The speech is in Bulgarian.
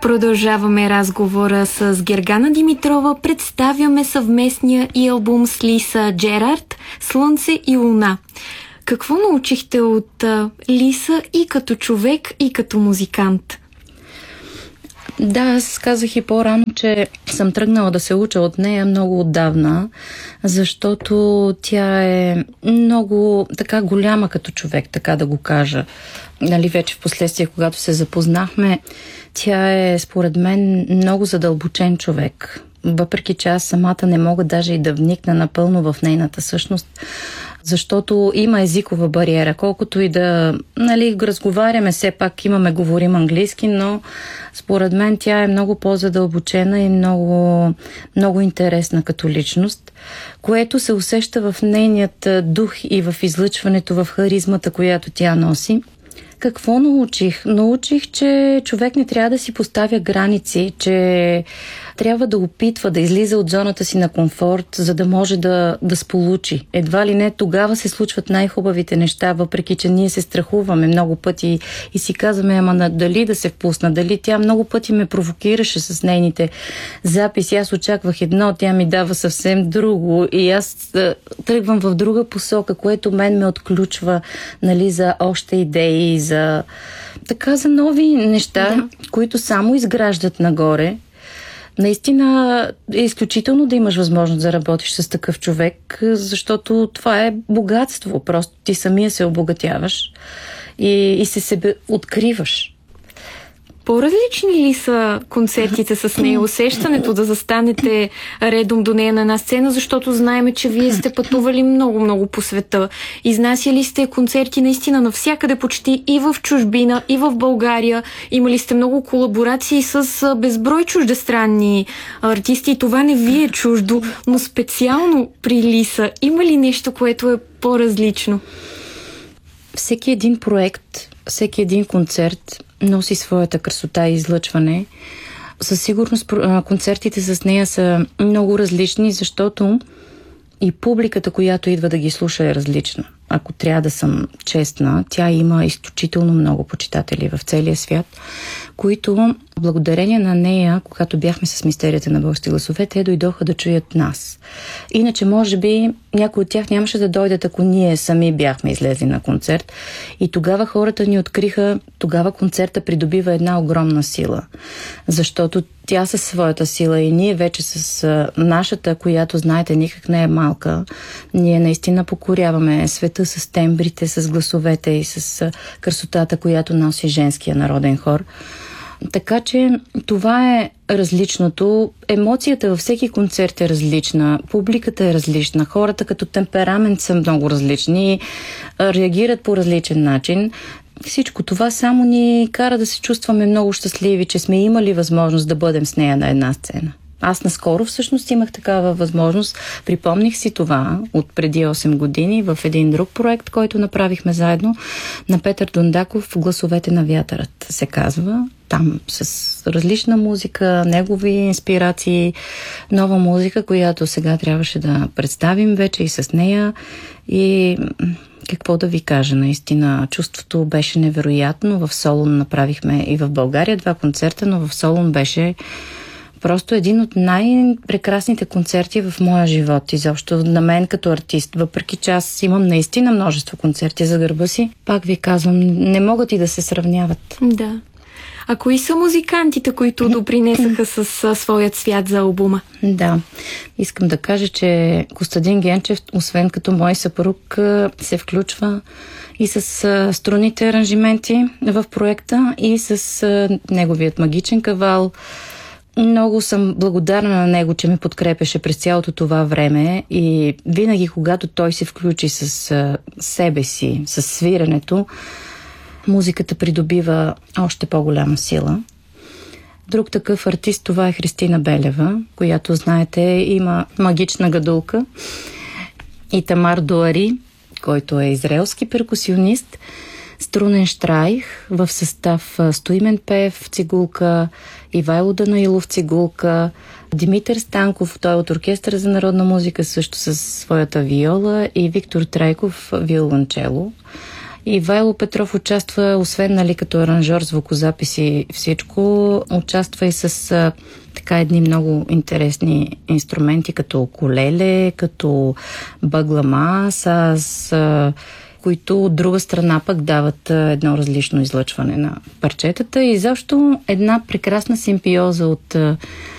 Продължаваме разговора с Гергана Димитрова. Представяме съвместния и албум с Лиса Джерард «Слънце и луна». Какво научихте от Лиса и като човек, и като музикант? Да, аз казах и по-рано, че съм тръгнала да се уча от нея много отдавна, защото тя е много така голяма като човек, така да го кажа. Нали, вече в последствие, когато се запознахме, тя е, според мен, много задълбочен човек. Въпреки че аз самата не мога даже и да вникна напълно в нейната същност, защото има езикова бариера. Колкото и да разговаряме, все пак говорим английски, но според мен тя е много по-задълбочена и много, много интересна като личност, което се усеща в нейният дух и в излъчването, в харизмата, която тя носи. Какво научих? Научих, че човек не трябва да си поставя граници, че трябва да опитва да излиза от зоната си на комфорт, за да може да сполучи. Едва ли не тогава се случват най-хубавите неща, въпреки че ние се страхуваме много пъти и си казваме, ама дали да се впусна, дали тя много пъти ме провокираше с нейните записи. Аз очаквах едно, тя ми дава съвсем друго и аз тръгвам в друга посока, което мен ме отключва, за още идеи, за нови неща, които само изграждат нагоре. Наистина е изключително да имаш възможност да работиш с такъв човек, защото това е богатство. Просто ти самия се обогатяваш и се себе откриваш. По-различни ли са концертите с нея? Усещането да застанете редом до нея на една сцена, защото знаем, че вие сте пътували много-много по света. Изнасяли сте концерти наистина навсякъде, почти и в чужбина, и в България. Имали сте много колаборации с безброй чуждестранни артисти и това не ви е чуждо, но специално при Лиса има ли нещо, което е по-различно? Всеки един проект, всеки един концерт носи своята красота и излъчване. Със сигурност концертите с нея са много различни, защото и публиката, която идва да ги слуша, е различна. Ако трябва да съм честна, тя има изключително много почитатели в целия свят, които благодарение на нея, когато бяхме с Мистерията на български гласове, те дойдоха да чуят нас. Иначе, може би, някои от тях нямаше да дойдат, ако ние сами бяхме излезли на концерт. И тогава хората ни откриха, тогава концерта придобива една огромна сила. Защото тя със своята сила и ние вече с нашата, която, знаете, никак не е малка, ние наистина покоряваме света с тембрите, с гласовете и с красотата, която носи женския народен хор. Така че това е различното. Емоцията във всеки концерт е различна, публиката е различна, хората като темперамент са много различни, реагират по различен начин. Всичко това само ни кара да се чувстваме много щастливи, че сме имали възможност да бъдем с нея на една сцена. Аз наскоро всъщност имах такава възможност. Припомних си това от преди 8 години в един друг проект, който направихме заедно на Петър Дондаков "Гласовете на вятърът" се казва. Там с различна музика, негови инспирации, нова музика, която сега трябваше да представим вече и с нея. И какво да ви кажа, наистина чувството беше невероятно. В Солун направихме и в България 2 концерта, но в Солун беше просто един от най-прекрасните концерти в моя живот. Изобщо на мен като артист. Въпреки че аз имам наистина множество концерти за гърба си, пак ви казвам, не могат и да се сравняват. Да. А кои са музикантите, които допринесаха с своят свят за албума? Да, искам да кажа, че Костадин Генчев, освен като мой съпруг, се включва и с струнните аранжименти в проекта и с неговият магичен кавал. Много съм благодарна на него, че ме подкрепеше през цялото това време и винаги, когато той се включи с себе си, с свирането, музиката придобива още по-голяма сила. Друг такъв артист, това е Христина Белева, която, знаете, има магична гадулка, и Тамар Дуари, който е израелски перкусионист, струнен штрайх в състав Стоимен Пев цигулка, Ивайло Данаилов цигулка, Димитър Станков, той от Оркестъра за народна музика, също със своята виола, и Виктор Трайков виолончело. И Вайло Петров участва, освен нали, като аранжьор, звукозаписи и всичко, участва и с така едни много интересни инструменти, като укулеле, като баглама, които от друга страна пък дават едно различно излъчване на парчетата и защо една прекрасна симбиоза от